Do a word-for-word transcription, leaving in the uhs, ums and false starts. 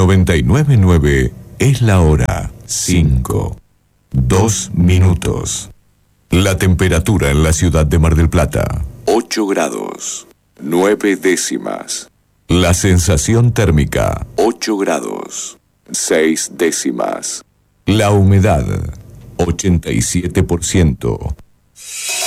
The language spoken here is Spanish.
noventa y nueve punto nueve es la hora cinco, dos minutos. La temperatura en la ciudad de Mar del Plata, ocho grados, nueve décimas. La sensación térmica, ocho grados, seis décimas. La humedad, ochenta y siete por ciento.